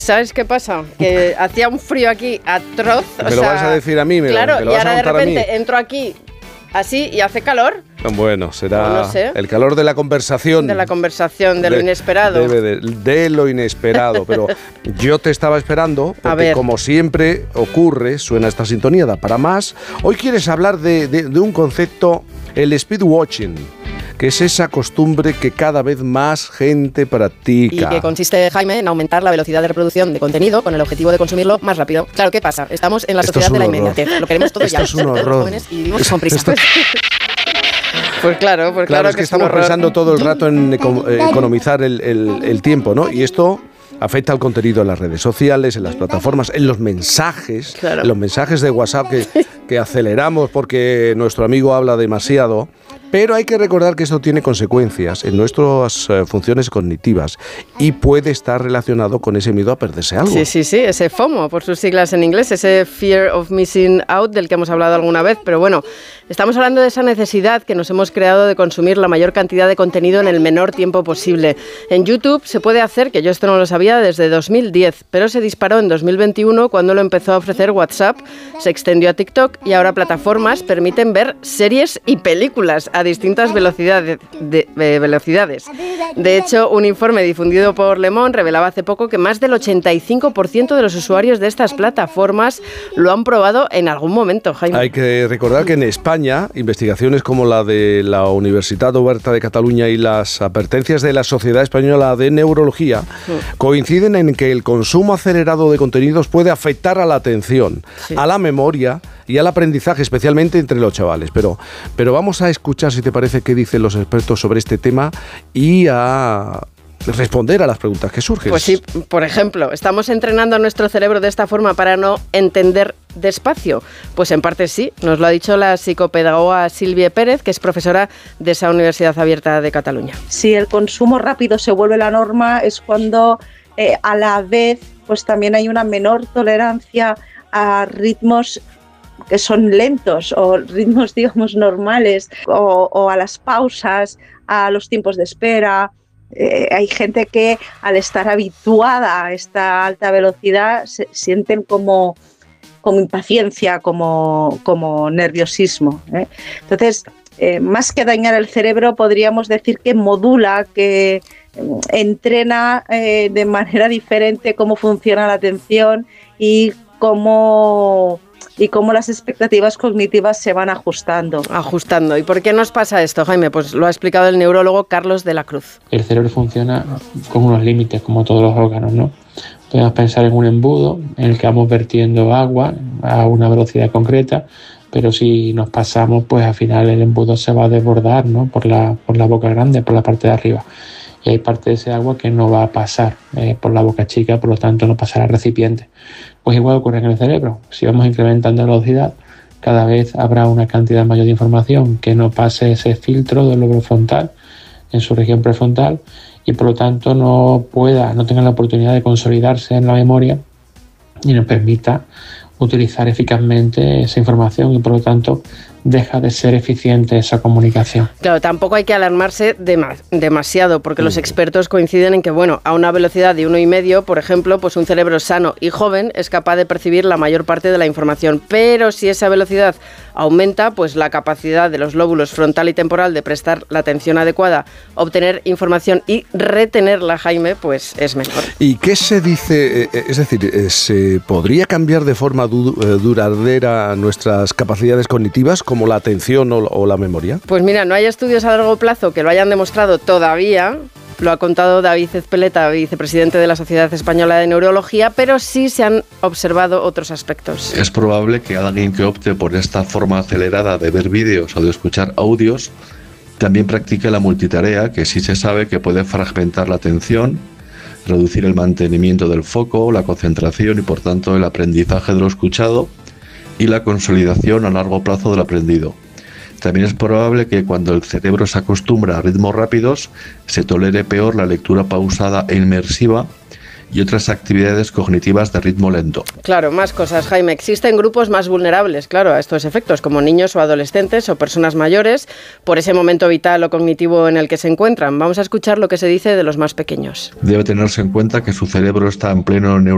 ¿Sabes qué pasa? Que hacía un frío aquí atroz. ¿Me lo vas a decir a mí? Claro, ¿me lo y vas a ahora de contar a mí? repente entro aquí así y hace calor. Bueno, será no sé. el calor de la conversación. De la conversación, de lo inesperado. De lo inesperado, pero yo te estaba esperando, porque como siempre ocurre, suena esta sintonía, da para más. Hoy quieres hablar de un concepto, el speedwatching, que es esa costumbre que cada vez más gente practica. Y que consiste, Jaime, en aumentar la velocidad de reproducción de contenido con el objetivo de consumirlo más rápido. Claro, ¿qué pasa? Estamos en la sociedad de la inmediatez. Lo queremos todo ya. Esto es un horror. Jóvenes y vivimos con prisa. Pues claro, es que estamos pensando todo el rato en economizar el tiempo, ¿no? Y esto afecta al contenido en las redes sociales, en las plataformas, en los mensajes, en los mensajes de WhatsApp que aceleramos porque nuestro amigo habla demasiado. Pero hay que recordar que esto tiene consecuencias en nuestras funciones cognitivas y puede estar relacionado con ese miedo a perderse algo. Sí, ese FOMO, por sus siglas en inglés, ese Fear of Missing Out del que hemos hablado alguna vez. Pero bueno, estamos hablando de esa necesidad que nos hemos creado de consumir la mayor cantidad de contenido en el menor tiempo posible. En YouTube se puede hacer, que yo esto no lo sabía, desde 2010, pero se disparó en 2021 cuando lo empezó a ofrecer WhatsApp, se extendió a TikTok y ahora plataformas permiten ver series y películas a distintas velocidades. De hecho, un informe difundido por Le Monde revelaba hace poco que más del 85% de los usuarios de estas plataformas lo han probado en algún momento, Jaime. Hay que recordar que en España, investigaciones como la de la Universitat Oberta de Cataluña y las advertencias de la Sociedad Española de Neurología coinciden en que el consumo acelerado de contenidos puede afectar a la atención, a la memoria y al aprendizaje, especialmente entre los chavales. Pero vamos a escuchar, si te parece, qué dicen los expertos sobre este tema y a responder a las preguntas que surgen. Pues sí, por ejemplo, ¿estamos entrenando a nuestro cerebro de esta forma para no entender despacio? Pues en parte sí, nos lo ha dicho la psicopedagoga Silvia Pérez, que es profesora de esa Universidad Abierta de Cataluña. Si el consumo rápido se vuelve la norma, es cuando a la vez pues también hay una menor tolerancia a ritmos que son lentos o ritmos, digamos, normales o a las pausas, a los tiempos de espera. Hay gente que al estar habituada a esta alta velocidad sienten como impaciencia, como nerviosismo, ¿eh? Entonces, más que dañar el cerebro, podríamos decir que modula, que entrena de manera diferente cómo funciona la atención y cómo las expectativas cognitivas se van ajustando. ¿Y por qué nos pasa esto, Jaime? Pues lo ha explicado el neurólogo Carlos de la Cruz. El cerebro funciona con unos límites, como todos los órganos, ¿no? Podemos pensar en un embudo en el que vamos vertiendo agua a una velocidad concreta, pero si nos pasamos, pues al final el embudo se va a desbordar, ¿no? por la boca grande, por la parte de arriba. Y hay parte de ese agua que no va a pasar por la boca chica, por lo tanto no pasará al recipiente. Pues igual ocurre en el cerebro. Si vamos incrementando la velocidad, cada vez habrá una cantidad mayor de información que no pase ese filtro del lóbulo frontal en su región prefrontal y por lo tanto no tenga la oportunidad de consolidarse en la memoria y nos permita utilizar eficazmente esa información y por lo tanto deja de ser eficiente esa comunicación. Claro, tampoco hay que alarmarse demasiado porque los expertos coinciden en que, a una velocidad de 1,5, por ejemplo, pues un cerebro sano y joven es capaz de percibir la mayor parte de la información, pero si esa velocidad aumenta, pues la capacidad de los lóbulos frontal y temporal de prestar la atención adecuada, obtener información y retenerla, Jaime, pues es mejor. ¿Y qué se dice? Es decir, ¿se podría cambiar de forma duradera nuestras capacidades cognitivas, como la atención o la memoria? Pues mira, no hay estudios a largo plazo que lo hayan demostrado todavía. Lo ha contado David Ezpeleta, vicepresidente de la Sociedad Española de Neurología, pero sí se han observado otros aspectos. Es probable que alguien que opte por esta forma acelerada de ver vídeos o de escuchar audios también practique la multitarea, que sí se sabe que puede fragmentar la atención, reducir el mantenimiento del foco, la concentración y por tanto el aprendizaje de lo escuchado y la consolidación a largo plazo del aprendido. También es probable que cuando el cerebro se acostumbra a ritmos rápidos, se tolere peor la lectura pausada e inmersiva y otras actividades cognitivas de ritmo lento. Claro, más cosas, Jaime. Existen grupos más vulnerables, claro, a estos efectos, como niños o adolescentes o personas mayores, por ese momento vital o cognitivo en el que se encuentran. Vamos a escuchar lo que se dice de los más pequeños. Debe tenerse en cuenta que su cerebro está en pleno